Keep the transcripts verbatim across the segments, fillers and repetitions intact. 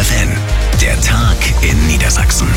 F N, der Tag in Niedersachsen.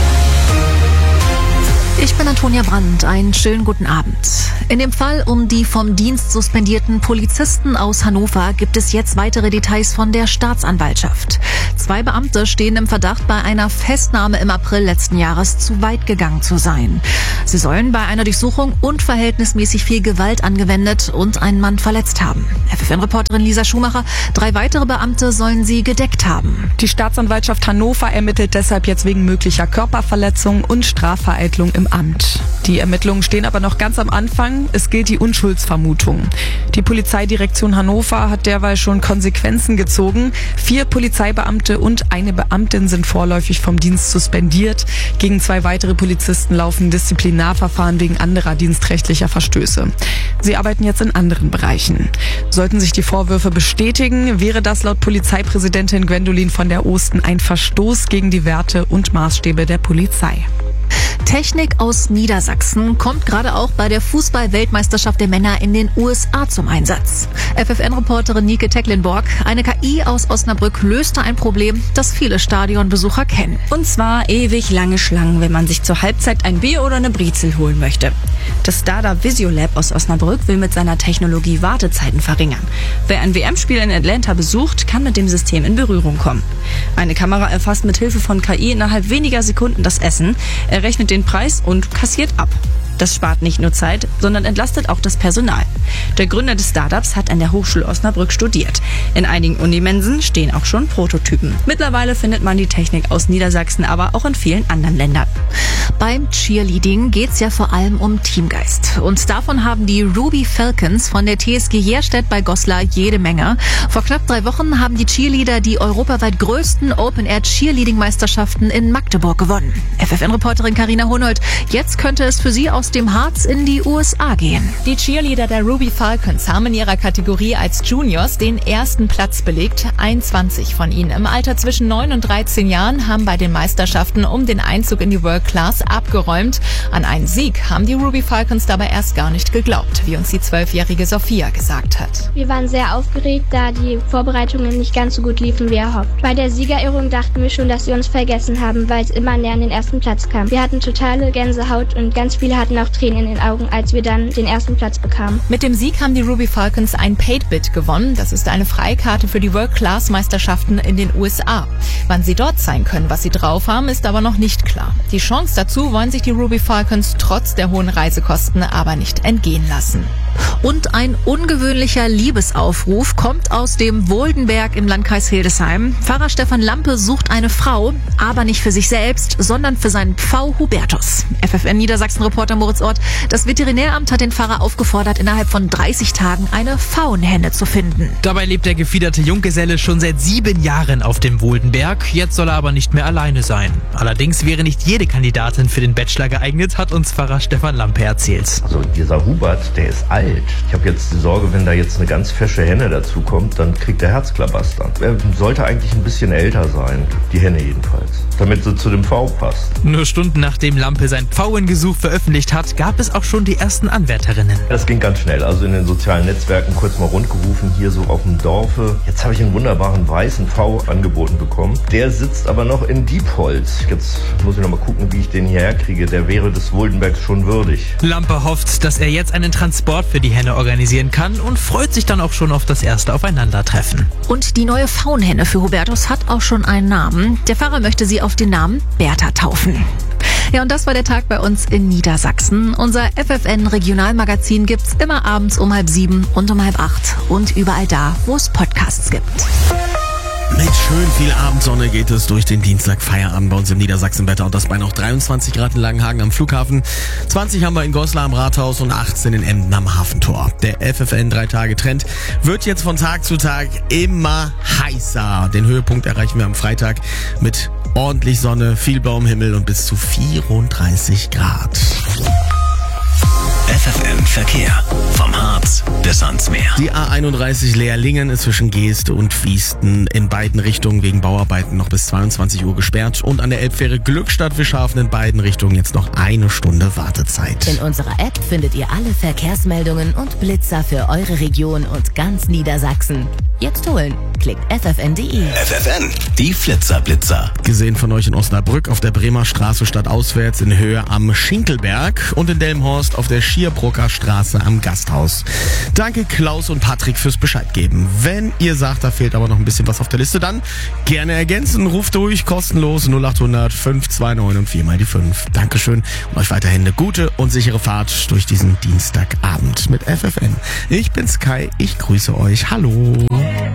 Ich bin Antonia Brandt. Einen schönen guten Abend. In dem Fall um die vom Dienst suspendierten Polizisten aus Hannover gibt es jetzt weitere Details von der Staatsanwaltschaft. Zwei Beamte stehen im Verdacht, bei einer Festnahme im April letzten Jahres zu weit gegangen zu sein. Sie sollen bei einer Durchsuchung unverhältnismäßig viel Gewalt angewendet und einen Mann verletzt haben. F F N-Reporterin Lisa Schumacher, drei weitere Beamte sollen sie gedeckt haben. Die Staatsanwaltschaft Hannover ermittelt deshalb jetzt wegen möglicher Körperverletzung und Strafvereitlung im Amt. Die Ermittlungen stehen aber noch ganz am Anfang. Es gilt die Unschuldsvermutung. Die Polizeidirektion Hannover hat derweil schon Konsequenzen gezogen. Vier Polizeibeamte und eine Beamtin sind vorläufig vom Dienst suspendiert. Gegen zwei weitere Polizisten laufen Disziplinarverfahren wegen anderer dienstrechtlicher Verstöße. Sie arbeiten jetzt in anderen Bereichen. Sollten sich die Vorwürfe bestätigen, wäre das laut Polizeipräsidentin Gwendolin von der Osten ein Verstoß gegen die Werte und Maßstäbe der Polizei. Technik aus Niedersachsen kommt gerade auch bei der Fußball-Weltmeisterschaft der Männer in den U S A zum Einsatz. F F N-Reporterin Nike Tecklenburg, eine K I aus Osnabrück löste ein Problem, das viele Stadionbesucher kennen. Und zwar ewig lange Schlangen, wenn man sich zur Halbzeit ein Bier oder eine Brezel holen möchte. Das Startup Visiolab aus Osnabrück will mit seiner Technologie Wartezeiten verringern. Wer ein W M-Spiel in Atlanta besucht, kann mit dem System in Berührung kommen. Eine Kamera erfasst mit Hilfe von K I innerhalb weniger Sekunden das Essen, errechnet den Preis und kassiert ab. Das spart nicht nur Zeit, sondern entlastet auch das Personal. Der Gründer des Startups hat an der Hochschule Osnabrück studiert. In einigen Unimensen stehen auch schon Prototypen. Mittlerweile findet man die Technik aus Niedersachsen aber auch in vielen anderen Ländern. Beim Cheerleading geht's ja vor allem um Teamgeist. Und davon haben die Ruby Falcons von der T S G Jerstedt bei Goslar jede Menge. Vor knapp drei Wochen haben die Cheerleader die europaweit größten Open-Air-Cheerleading-Meisterschaften in Magdeburg gewonnen. F F N-Reporterin Carina Honold, jetzt könnte es für sie aus dem Harz in die U S A gehen. Die Cheerleader der Ruby Falcons haben in ihrer Kategorie als Juniors den ersten Platz belegt. einundzwanzig von ihnen im Alter zwischen neun und dreizehn Jahren haben bei den Meisterschaften um den Einzug in die World Class abgeräumt. An einen Sieg haben die Ruby Falcons dabei erst gar nicht geglaubt, wie uns die zwölfjährige Sophia gesagt hat. Wir waren sehr aufgeregt, da die Vorbereitungen nicht ganz so gut liefen wie erhofft. Bei der Siegerehrung dachten wir schon, dass sie uns vergessen haben, weil es immer näher an den ersten Platz kam. Wir hatten totale Gänsehaut und ganz viele hatten auch Tränen in den Augen, als wir dann den ersten Platz bekamen. Mit dem Sieg haben die Ruby Falcons ein Paid-Bid gewonnen. Das ist eine Freikarte für die World-Class-Meisterschaften in den U S A. Wann sie dort sein können, was sie drauf haben, ist aber noch nicht klar. Die Chance dazu wollen sich die Ruby Falcons trotz der hohen Reisekosten aber nicht entgehen lassen. Und ein ungewöhnlicher Liebesaufruf kommt aus dem Woldenberg im Landkreis Hildesheim. Pfarrer Stefan Lampe sucht eine Frau, aber nicht für sich selbst, sondern für seinen Pfau Hubertus. F F N Niedersachsen-Reporter Moritz Ort. Das Veterinäramt hat den Pfarrer aufgefordert, innerhalb von dreißig Tagen eine Pfauenhenne zu finden. Dabei lebt der gefiederte Junggeselle schon seit sieben Jahren auf dem Woldenberg. Jetzt soll er aber nicht mehr alleine sein. Allerdings wäre nicht jede Kandidatin für den Bachelor geeignet, hat uns Pfarrer Stefan Lampe erzählt. Also dieser Hubert, der ist alt. Ich habe jetzt die Sorge, wenn da jetzt eine ganz fesche Henne dazu kommt, dann kriegt er Herzklabaster. Er sollte eigentlich ein bisschen älter sein, die Henne jedenfalls, damit sie zu dem Pfau passt. Nur Stunden nachdem Lampe sein Pfauengesuch veröffentlicht hat, gab es auch schon die ersten Anwärterinnen. Das ging ganz schnell, also in den sozialen Netzwerken kurz mal rundgerufen, hier so auf dem Dorfe. Jetzt habe ich einen wunderbaren weißen Pfau angeboten bekommen. Der sitzt aber noch in Diepholz. Jetzt muss ich noch mal gucken, wie ich den hierher kriege. Der wäre des Woldenbergs schon würdig. Lampe hofft, dass er jetzt einen Transport für die Henne organisieren kann und freut sich dann auch schon auf das erste Aufeinandertreffen. Und die neue Pfauenhenne für Hubertus hat auch schon einen Namen. Der Pfarrer möchte sie auf den Namen Bertha taufen. Ja, und das war der Tag bei uns in Niedersachsen. Unser F F N-Regionalmagazin gibt's immer abends um halb sieben und um halb acht und überall da, wo es Podcasts gibt. Mit schön viel Abendsonne geht es durch den Dienstag Feierabend bei uns im Niedersachsenwetter und das bei noch dreiundzwanzig Grad in Langenhagen am Flughafen. zwanzig haben wir in Goslar am Rathaus und achtzehn in Emden am Hafentor. Der F F N drei Tage Trend wird jetzt von Tag zu Tag immer heißer. Den Höhepunkt erreichen wir am Freitag mit ordentlich Sonne, viel blauem Himmel und bis zu vierunddreißig Grad. F F M Verkehr. Vom Harz bis ans Meer. Die A einunddreißig Leerlingen ist zwischen Geest und Viesten in beiden Richtungen wegen Bauarbeiten noch bis zweiundzwanzig Uhr gesperrt. Und an der Elbfähre Glückstadt-Wischhafen in beiden Richtungen jetzt noch eine Stunde Wartezeit. In unserer App findet ihr alle Verkehrsmeldungen und Blitzer für eure Region und ganz Niedersachsen. Jetzt holen. Klickt f f n punkt d e. F F N, die Flitzer-Blitzer. Gesehen von euch in Osnabrück auf der Bremer Straße stadtauswärts in Höhe am Schinkelberg und in Delmenhorst auf der Schierbrucker Straße am Gasthaus. Danke Klaus und Patrick fürs Bescheid geben. Wenn ihr sagt, da fehlt aber noch ein bisschen was auf der Liste, dann gerne ergänzen. Ruft durch, kostenlos null achthundert fünf zwei neun und vier mal die fünf. Dankeschön und euch weiterhin eine gute und sichere Fahrt durch diesen Dienstagabend mit F F N. Ich bin's Kai, ich grüße euch. Hallo.